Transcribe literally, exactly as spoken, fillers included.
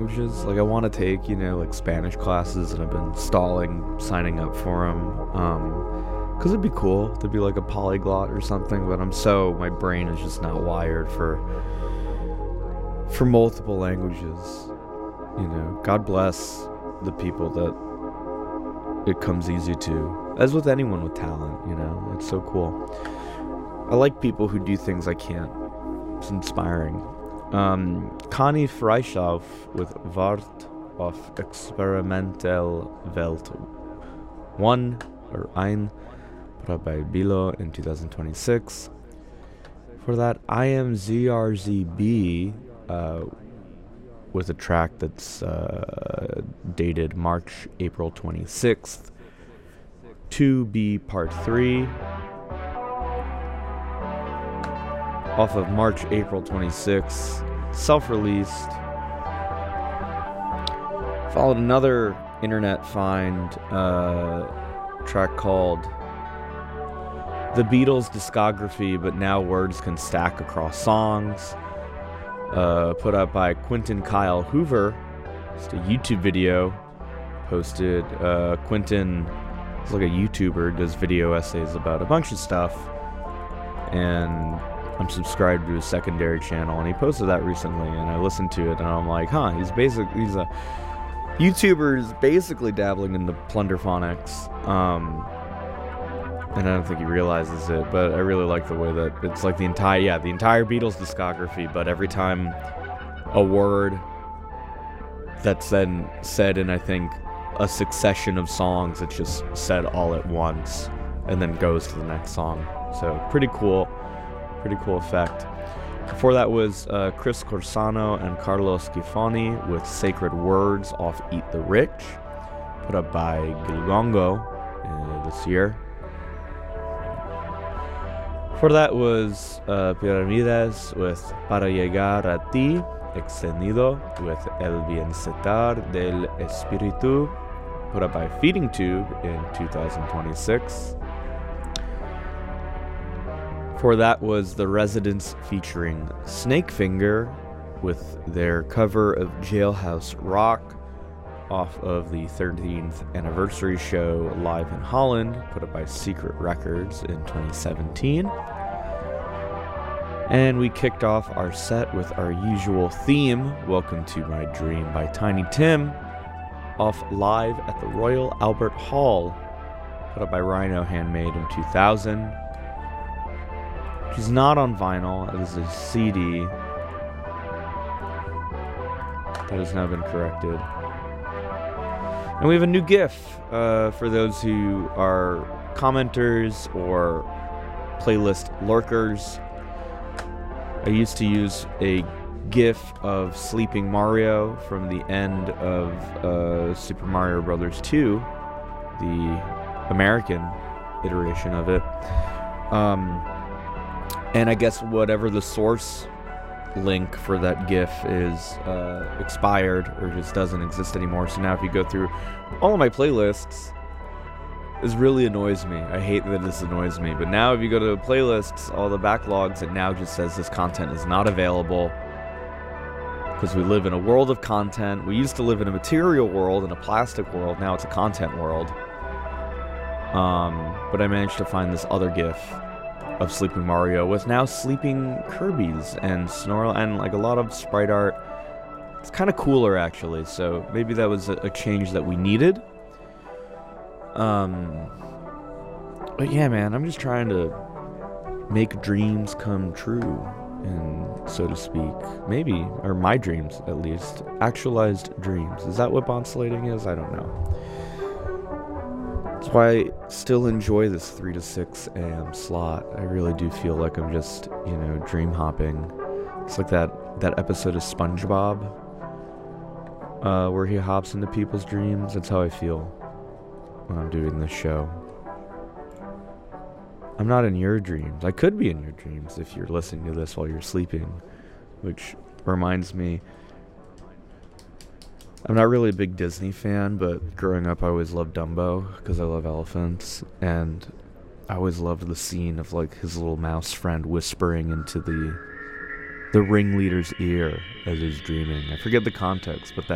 languages. Like, I want to take, you know, like Spanish classes, and I've been stalling signing up for them. Um, because it'd be cool to be like a polyglot or something, but I'm so, my brain is just not wired for, for multiple languages. You know, God bless the people that it comes easy to. As with anyone with talent, you know, it's so cool. I like people who do things I can't. It's inspiring. Um, Connie Freischauf with Wort of Experimental Welt one or ein by Bilo in two thousand twenty-six. For that, I am Z R Z B uh, with a track that's uh, dated March, April twenty-sixth. two B Part three. Off of March, April twenty-sixth. Self-released. Followed another internet find, uh, track called The Beatles Discography, but now words can stack across songs. Uh, put out by Quentin Kyle Hoover. Just a YouTube video posted. Uh, Quentin is like a YouTuber, does video essays about a bunch of stuff. And I'm subscribed to his secondary channel, and he posted that recently, and I listened to it, and I'm like, huh, he's basically, he's a YouTuber is basically dabbling into plunderphonics. Um... And I don't think he realizes it, but I really like the way that it's like the entire, yeah, the entire Beatles discography, but every time a word that's then said in, I think, a succession of songs, it's just said all at once, and then goes to the next song. So, pretty cool, pretty cool effect. Before that was uh, Chris Corsano and Carlos Gifoni with Sacred Words off Eat the Rich, put up by Gilgongo uh, this year. For that was uh, Piramides with Para Llegar a Ti, Extendido with El Bienestar del Espíritu, put up by Feeding Tube in two thousand twenty-six. For that was The Residents featuring Snakefinger with their cover of Jailhouse Rock off of the thirteenth anniversary show live in Holland, put up by Secret Records in twenty seventeen. And we kicked off our set with our usual theme, Welcome to My Dream by Tiny Tim, off live at the Royal Albert Hall, put up by Rhino, handmade in two thousand. Which is not on vinyl, it is a C D that has now been corrected. And we have a new GIF uh, for those who are commenters or playlist lurkers. I used to use a GIF of Sleeping Mario from the end of uh, Super Mario Bros. two, the American iteration of it. Um, and I guess whatever the source link for that GIF is uh, expired or just doesn't exist anymore. So now if you go through all of my playlists, this really annoys me. I hate that this annoys me. But now if you go to playlists, all the backlogs, it now just says this content is not available. Because we live in a world of content. We used to live in a material world, in a plastic world. Now it's a content world. Um, but I managed to find this other GIF of Sleeping Mario with now Sleeping Kirby's and Snorlax and like a lot of sprite art. It's kind of cooler actually, so maybe that was a, a change that we needed. Um, but yeah, man, I'm just trying to make dreams come true, and so to speak, maybe, or my dreams at least, actualized dreams. Is that what bonslating is? I don't know. That's why I still enjoy this three to six a.m. slot. I really do feel like I'm just, you know, dream hopping. It's like that, that episode of SpongeBob, uh, where he hops into people's dreams. That's how I feel when I'm doing this show. I'm not in your dreams. I could be in your dreams if you're listening to this while you're sleeping, which reminds me, I'm not really a big Disney fan, but growing up I always loved Dumbo because I love elephants, and I always loved the scene of like his little mouse friend whispering into the the ringleader's ear as he's dreaming. I forget the context, but that